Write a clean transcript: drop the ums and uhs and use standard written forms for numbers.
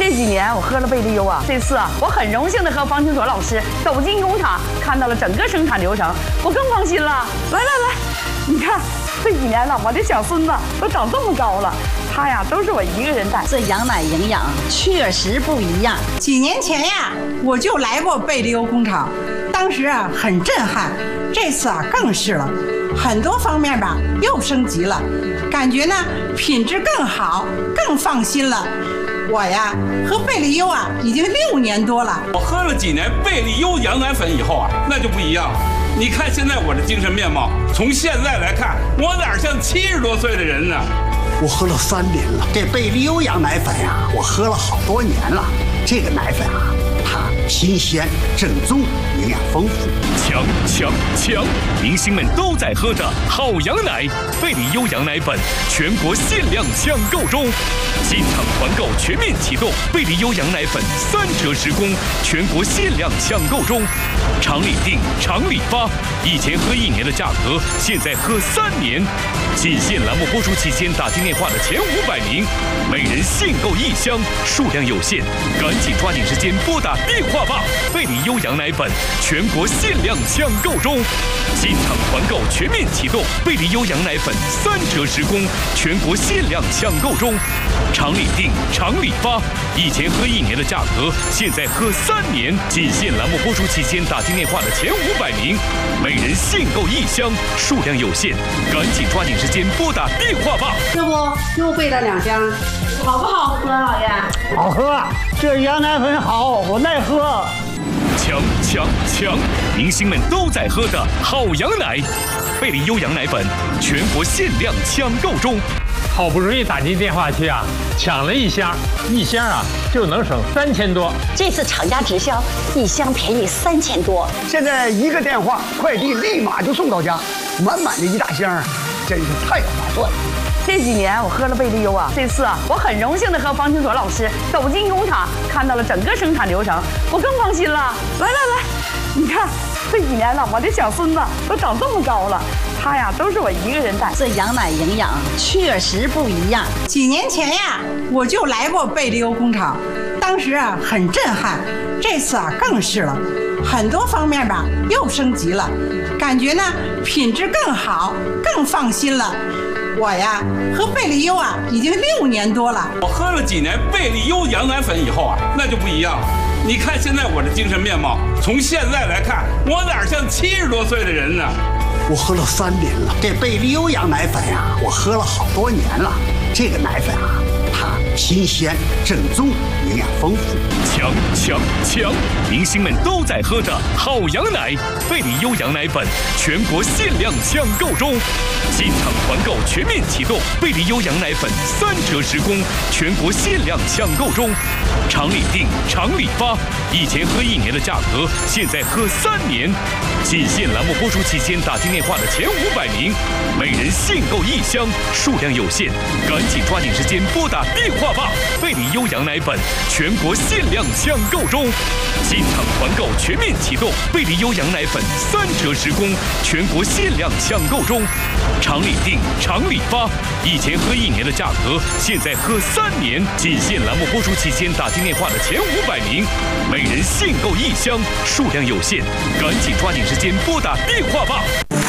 这几年我喝了贝利优啊，这次啊，我很荣幸的和方清卓老师走进工厂，看到了整个生产流程，我更放心了。来，你看这几年了，我这小孙子都长这么高了，他呀都是我一个人带。 这羊奶营养确实不一样。 几年前呀，我就来过贝利优工厂，当时啊很震撼，这次啊更是了，很多方面吧又升级了，感觉呢品质更好，更放心了。我呀喝贝利优啊已经6年多了， 我喝了几年贝利优羊奶粉以后啊，那就不一样了。你看现在我的精神面貌，从现在来看，我哪像70多岁的人呢？ 我喝了3年了，这贝利优羊奶粉呀，我喝了好多年了。这个奶粉啊，它新鲜、正宗，营养丰富。 强！明星们都在喝的好羊奶，贝利优羊奶粉全国限量抢购中，进场团购全面启动，贝利优羊奶粉3折10供，全国限量抢购中，厂里订，厂里发，以前喝1年的价格，现在喝3年。仅限栏目播出期间打进电话的前500名，每人限购1箱，数量有限，赶紧抓紧时间拨打电话吧！贝利优羊奶粉全国限量抢购中，进场团购全面启动，贝利优羊奶粉3折10供，全国限量抢购中，厂里订，厂里发，以前喝1年的价格，现在喝3年，仅限栏目播出期间打进电话的前500名，每人限购1箱，数量有限，赶紧抓紧时间拨打电话吧！ 要不又备了2箱，好不好喝，老爷？ 好喝，这羊奶粉好，我耐喝。 强！明星们都在喝的好羊奶，贝利优羊奶粉全国限量抢购中。 好不容易打进电话去啊，抢了1箱，1箱啊就能省3000多。 这次厂家直销，1箱便宜3000多。 现在一个电话，快递立马就送到家，满满的1大箱，真是太划算了。 这几年我喝了贝利优啊，这次啊，我很荣幸的和方清卓老师走进工厂，看到了整个生产流程，我更放心了。来，你看这几年了，我这小孙子都长这么高了，他呀都是我一个人带。 这羊奶营养确实不一样。 几年前呀，我就来过贝利优工厂，当时啊很震撼，这次啊更是了，很多方面吧又升级了，感觉呢品质更好，更放心了。我呀喝贝利优啊已经6年多了， 我喝了几年贝利优羊奶粉以后啊，那就不一样了。你看现在我的精神面貌，从现在来看，我哪像70多岁的人呢？ 我喝了3年了，这贝利优羊奶粉呀，我喝了好多年了。这个奶粉啊，它新鲜、正宗，营养丰富。 强！明星们都在喝的好羊奶，贝利优羊奶粉全国限量抢购中，进场团购全面启动，贝利优羊奶粉3折10供，全国限量抢购中，厂里订，厂里发，以前喝1年的价格，现在喝3年，仅限栏目播出期间打进电话的前500名，每人限购1箱，数量有限，赶紧抓紧时间拨打电话吧！贝利优羊奶粉全国限量抢购中，进场团购全面启动，贝利优羊奶粉3折10供，全国限量抢购中，厂里订，厂里发，以前喝1年的价格，现在喝3年，仅限栏目播出期间打进电话的前500名，每人限购1箱，数量有限，赶紧抓紧时间拨打电话吧！